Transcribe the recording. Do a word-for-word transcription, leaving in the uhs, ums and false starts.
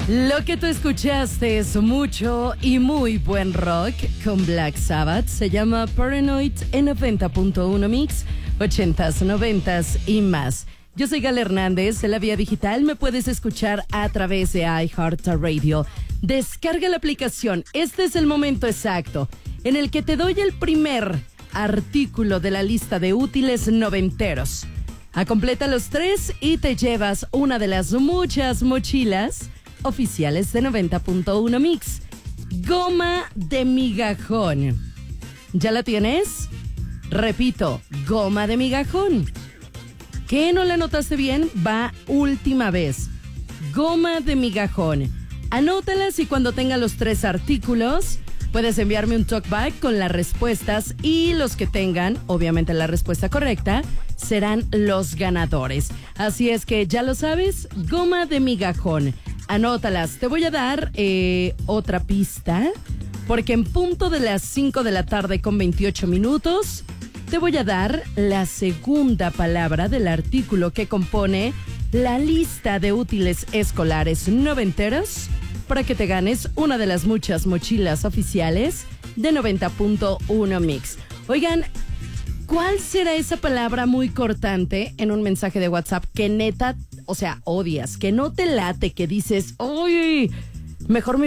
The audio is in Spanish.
Lo que tú escuchaste es mucho y muy buen rock con Black Sabbath. Se llama Paranoid en noventa punto uno Mix, ochentas, noventas y más. Yo soy Gal Hernández, en la vía digital me puedes escuchar a través de iHeartRadio. Descarga la aplicación, este es el momento exacto en el que te doy el primer artículo de la lista de útiles noventeros. A completa los tres y te llevas una de las muchas mochilas oficiales de noventa punto uno Mix. Goma de migajón. ¿Ya la tienes? Repito, goma de migajón. ¿Qué, no la notaste bien? Va última vez. Goma de migajón. Anótalas y cuando tenga los tres artículos, puedes enviarme un talkback con las respuestas y los que tengan, obviamente, la respuesta correcta, serán los ganadores. Así es que ya lo sabes, goma de migajón. Anótalas. Te voy a dar eh, otra pista, porque en punto de las cinco de la tarde con veintiocho minutos, te voy a dar la segunda palabra del artículo que compone la lista de útiles escolares noventeros para que te ganes una de las muchas mochilas oficiales de noventa punto uno Mix. Oigan, ¿cuál será esa palabra muy cortante en un mensaje de WhatsApp que neta, o sea, odias, que no te late, que dices, uy, mejor me